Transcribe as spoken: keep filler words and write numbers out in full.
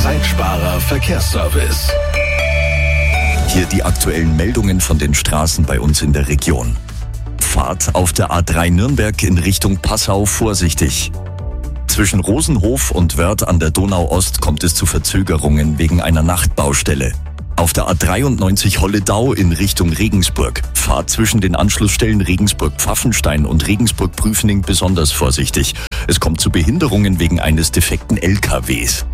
Zeitsparer Verkehrsservice. Hier die aktuellen Meldungen von den Straßen bei uns in der Region. Fahrt auf der A drei Nürnberg in Richtung Passau vorsichtig. Zwischen Rosenhof und Wörth an der Donau-Ost kommt es zu Verzögerungen wegen einer Nachtbaustelle. Auf der A dreiundneunzig Holledau in Richtung Regensburg. Fahrt zwischen den Anschlussstellen Regensburg-Pfaffenstein und Regensburg-Prüfening besonders vorsichtig. Es kommt zu Behinderungen wegen eines defekten L K Ws.